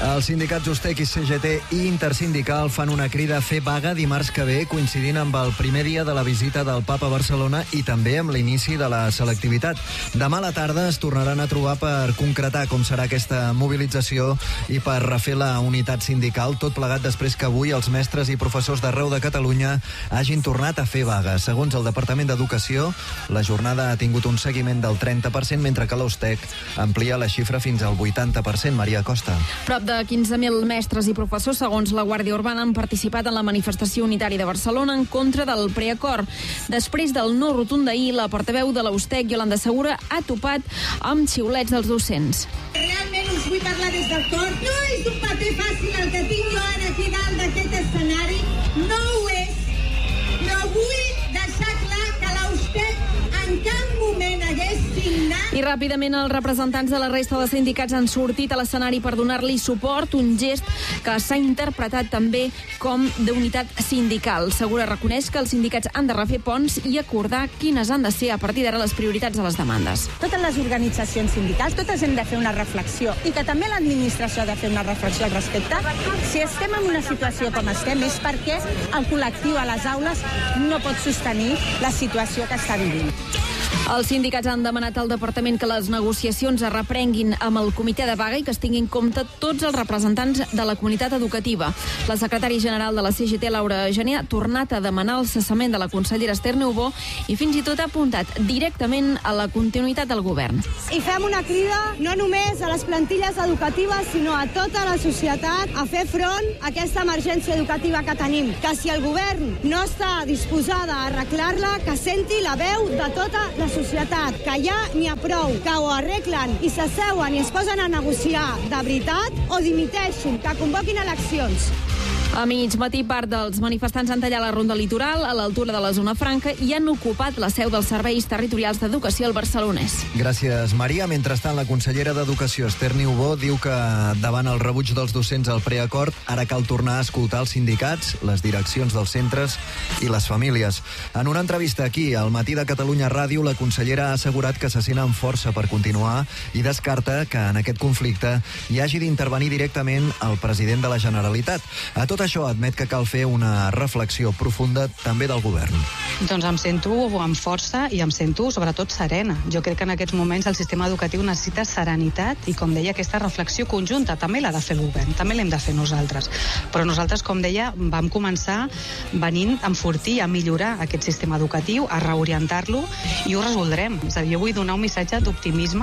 Els sindicats USTEC i CGT i Intersindical fan una crida a fer vaga dimarts que ve, coincidint amb el primer dia de la visita del Papa a Barcelona i també amb l'inici de la selectivitat. Demà a la tarda es tornaran a trobar per concretar com serà aquesta mobilització i per refer la unitat sindical, tot plegat després que avui els mestres i professors d'arreu de Catalunya hagin tornat a fer vaga. Segons el Departament d'Educació, la jornada ha tingut un seguiment del 30%, mentre que l'USTEC amplia la xifra fins al 80%. Maria Costa. Prop de 15.000 mestres i professors, segons la Guàrdia Urbana, han participat en la manifestació unitària de Barcelona en contra del preacord. Després del no rotund d'ahir, la portaveu de l'USTEC, Yolanda Segura, ha topat amb xiulets dels docents. Realment us vull parlar des del cor. No és un paper fàcil el que tinc jo ara aquí dalt d'aquest escenari. No ho és. Però vull deixar clar que l'USTEC en cap moment hagués signat. I ràpidament els representants de la resta de sindicats han sortit a l'escenari per donar-li suport, un gest que s'ha interpretat també com d'unitat sindical. Segura reconeix que els sindicats han de refer ponts i acordar quines han de ser a partir d'ara les prioritats de les demandes. Totes les organitzacions sindicals, totes hem de fer una reflexió i que també l'administració ha de fer una reflexió al respecte. Si estem en una situació com estem és perquè el col·lectiu a les aules no pot sostenir la situació que està vivint. Els sindicats han demanat al departament que les negociacions es reprenguin amb el comitè de vaga i que es tinguin en compte tots els representants de la comunitat educativa. La secretària general de la CGT, Laura Gené, ha tornat a demanar el cessament de la consellera Esther Niubó i fins i tot ha apuntat directament a la continuïtat del govern. I fem una crida no només a les plantilles educatives, sinó a tota la societat a fer front a aquesta emergència educativa que tenim. Que si el govern no està disposada a arreglar-la, que senti la veu de tota la societat, que ja n'hi ha prou, que ho arreglen i s'asseuen i es posen a negociar de veritat o dimiteixin, que convoquin eleccions. A mig matí, part dels manifestants han tallat la ronda litoral a l'altura de la zona franca i han ocupat la seu dels serveis territorials d'educació al Barcelonès. Gràcies, Maria. Mentrestant, la consellera d'Educació, Esther Niubó, diu que davant el rebuig dels docents al preacord, ara cal tornar a escoltar els sindicats, les direccions dels centres i les famílies. En una entrevista aquí, al Matí de Catalunya Ràdio, la consellera ha assegurat que se sent amb força per continuar i descarta que en aquest conflicte hi hagi d'intervenir directament el president de la Generalitat. A tot això admet que cal fer una reflexió profunda també del govern. Doncs em sento amb força i em sento sobretot serena. Jo crec que en aquests moments el sistema educatiu necessita serenitat i, com deia, aquesta reflexió conjunta també l'ha de fer el govern, també l'hem de fer nosaltres. Però nosaltres, com deia, vam començar venint a enfortir, a millorar aquest sistema educatiu, a reorientar-lo i ho resoldrem. És a dir, jo vull donar un missatge d'optimisme.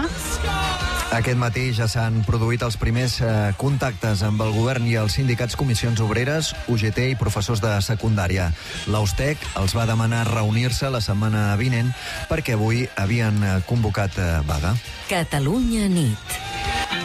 Aquest matí ja s'han produït els primers contactes amb el govern i els sindicats, comissions obreres, UGT i professors de secundària. L'USTEC els va demanar reunir-se la setmana vinent perquè avui havien convocat vaga. Catalunya nit.